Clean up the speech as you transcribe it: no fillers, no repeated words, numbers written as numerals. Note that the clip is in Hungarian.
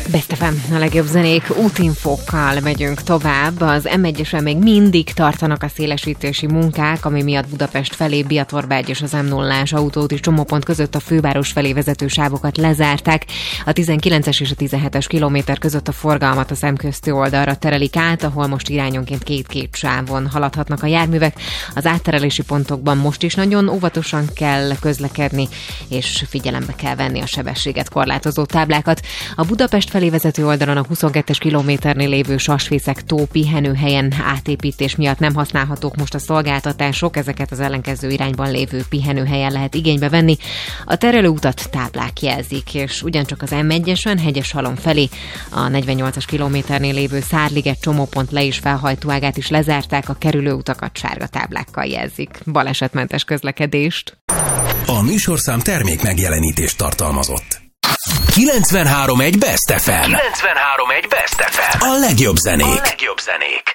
Best FM, a legjobb zenék útinfókkal megyünk tovább. Az M1-esen még mindig tartanak a szélesítési munkák, ami miatt Budapest felé Biatorbágy és az M0-ás autóúti csomópont között a főváros felé vezető sávokat lezárták. A 19-es és a 17-es kilométer között a forgalmat a szemközti oldalra terelik át, ahol most irányonként két sávon haladhatnak a járművek. Az átterelési pontokban most is nagyon óvatosan kell közlekedni, és figyelembe kell venni a sebességet korlátozó táblákat. A Budapest felé vezető oldalon a 22-es kilométernél lévő Sasfészek-tó pihenőhelyen átépítés miatt nem használhatók most a szolgáltatások, ezeket az ellenkező irányban lévő pihenőhelyen lehet igénybe venni. A terelőutat táblák jelzik, és ugyancsak az M1-esen Hegyeshalom felé a 48-as kilométernél lévő Szárliget csomópont le- és felhajtóágát is lezárták, a kerülőutakat sárga táblákkal jelzik. Balesetmentes közlekedést. A műsorszám termék megjelenítést tartalmazott. 93.1 Best FM. 93.1 Best FM. A legjobb zenék.